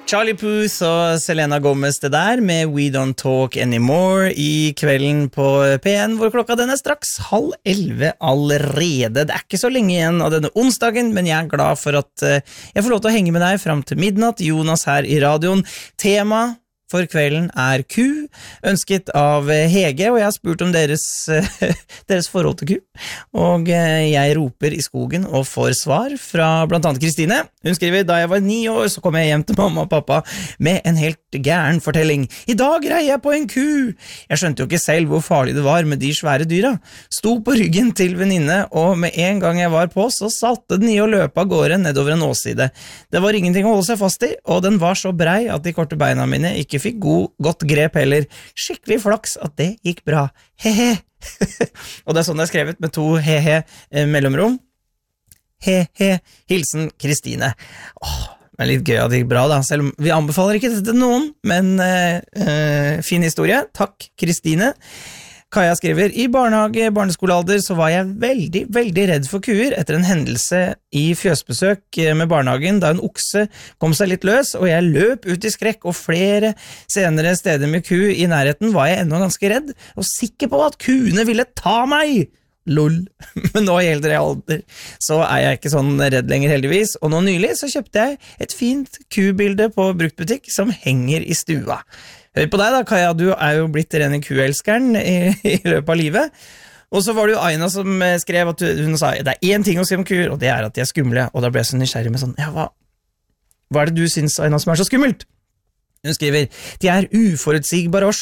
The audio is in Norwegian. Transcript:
Charlie Puth og Selena Gomez det der med We Don't Talk Anymore i kvelden på P1, hvor klokka den straks 10:30 allerede. Det ikke så lenge igjen av denne onsdagen, men jeg glad for at jeg får lov til å henge med deg frem til midnatt. Jonas her i radioen. Tema for kvelden ku, ønsket av Hege, og jeg har spurt om deres forhold til ku. Og jeg roper i skogen og får svar fra blant annet Kristine. Hun skriver, da jeg var 9 år, så kom jeg hjem til mamma og pappa med en helt gæren fortelling. I dag reier jeg på en ku! Jeg skjønte jo ikke selv hvor farlig det var med de svære dyra. Sto på ryggen til venninne, og med en gang jeg var på, så satte den i å løpe av gårde nedover en åsside. Det var ingenting å holde seg fast i, og den var så brei at de korte beina mine ikke fikk godt grep heller. Skikkelig flaks at det gikk bra. Hehe. Og det sånn det skrevet med 2 hehe mellomrom. Hehe. Hilsen Kristine. Det litt gøy at det gikk bra da, selv om vi anbefaler ikke dette til noen, men fin historie. Takk, Kristine. Kaja skriver, i barneskolealder så var jeg veldig, veldig redd for kuer etter en hendelse i fjøsbesøk med barnehagen, da en okse kom seg litt løs, og jeg løp ut i skrekk, og flere senere steder med ku i nærheten var jeg ennå ganske redd, og sikker på at kuene ville ta meg. Lol. Men nå i eldre alder så jeg ikke sånn redd lenger heldigvis, og nå nylig så kjøpte jeg et fint kubilde på bruktbutikk som henger i stua. Hør på deg da, Kaja, du jo blitt rene kuelskeren i løpet av livet. Og så var det jo Aina som skrev at hun sa, det en ting å si om kuer, og det at de skumle, og da ble jeg så nysgjerrig med sånn, ja, hva det du synes, Aina, som så skummelt? Hun skriver, de uforutsigbare og